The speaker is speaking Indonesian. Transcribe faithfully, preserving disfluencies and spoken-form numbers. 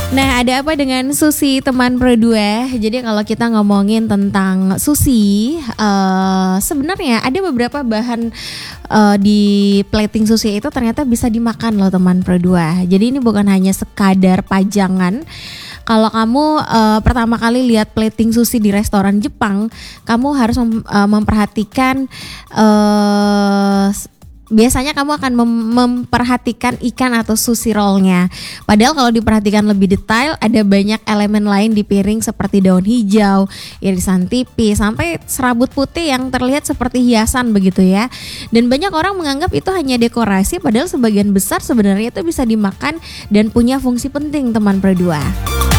Nah, ada apa dengan sushi teman Pro dua? Jadi kalau kita ngomongin tentang sushi, uh, sebenarnya ada beberapa bahan uh, di plating sushi itu ternyata bisa dimakan loh teman Pro dua. Jadi ini bukan hanya sekadar pajangan. Kalau kamu uh, pertama kali lihat plating sushi di restoran Jepang, kamu harus mem- uh, memperhatikan uh, biasanya kamu akan mem- memperhatikan ikan atau sushi rollnya. Padahal kalau diperhatikan lebih detail, ada banyak elemen lain di piring seperti daun hijau, irisan tipis, sampai serabut putih yang terlihat seperti hiasan begitu ya. Dan banyak orang menganggap itu hanya dekorasi, padahal sebagian besar sebenarnya itu bisa dimakan dan punya fungsi penting teman Pro dua.